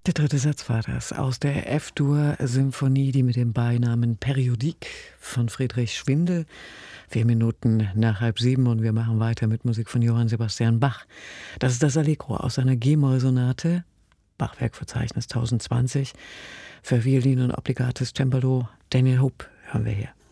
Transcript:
Der dritte Satz war das aus der F-Dur-Symphonie, die mit dem Beinamen Periodique von Friedrich Schwindel. 4 Minuten nach 6:30 und wir machen weiter mit Musik von Johann Sebastian Bach. Das ist das Allegro aus seiner G-Moll-Sonate, Bachwerkverzeichnis 1020, für Violin und obligates Cembalo. Daniel Hope hören wir hier.